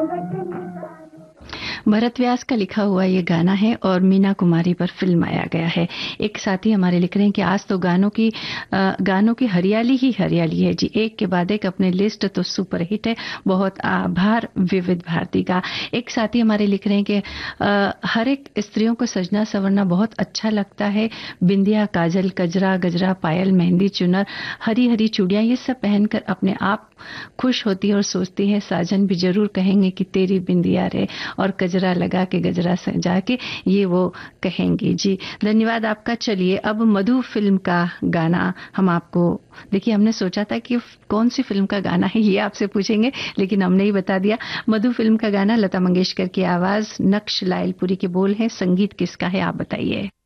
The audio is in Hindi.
भरत व्यास का लिखा हुआ ये गाना है और मीना कुमारी पर फिल्माया गया है। एक साथी हमारे लिख रहे हैं कि आज तो गानों की हरियाली ही हरियाली है जी, एक के बाद एक अपने लिस्ट तो सुपर हिट है। बहुत आभार विविध भारती का। एक साथी हमारे लिख रहे हैं कि हर एक स्त्रियों को सजना संवरना बहुत अच्छा लगता है। बिंदिया, काजल, गजरा गजरा, पायल, मेहंदी, चुनर, हरी हरी चूड़ियां, ये सब पहनकर अपने आप खुश होती है और सोचती है साजन भी जरूर कहेंगे कि तेरी बिंदिया रे, और गजरा लगा के गजरा सजा के, ये वो कहेंगे जी। धन्यवाद आपका। चलिए अब मधु फिल्म का गाना हम आपको, देखिए हमने सोचा था कि कौन सी फिल्म का गाना है ये आपसे पूछेंगे, लेकिन हमने ही बता दिया। मधु फिल्म का गाना, लता मंगेशकर की आवाज, नक्श लायलपुरी के बोल है, संगीत किसका है आप बताइए।